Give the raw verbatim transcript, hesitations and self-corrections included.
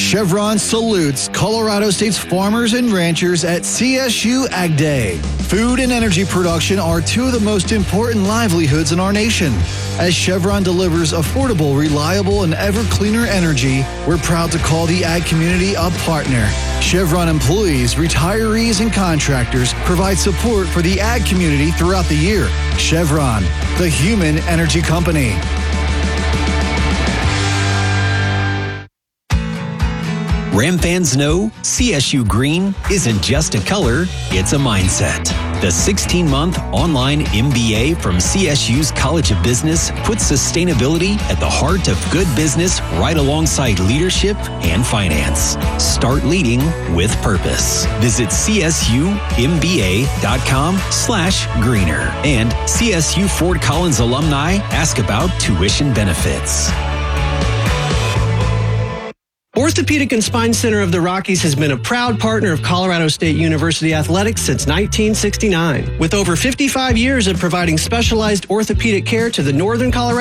Chevron salutes Colorado State's farmers and ranchers at C S U Ag Day. Food and energy production are two of the most important livelihoods in our nation. As Chevron delivers affordable, reliable, and ever cleaner energy, we're proud to call the ag community a partner. Chevron employees, retirees, and contractors provide support for the ag community throughout the year. Chevron, the human energy company. Ram fans know C S U Green isn't just a color, it's a mindset. The sixteen-month online M B A from C S U's College of Business puts sustainability at the heart of good business right alongside leadership and finance. Start leading with purpose. Visit C S U M B A dot com slash greener. And C S U Fort Collins alumni ask about tuition benefits. Orthopedic and Spine Center of the Rockies has been a proud partner of Colorado State University athletics since nineteen sixty-nine. With over fifty-five years of providing specialized orthopedic care to the Northern Colorado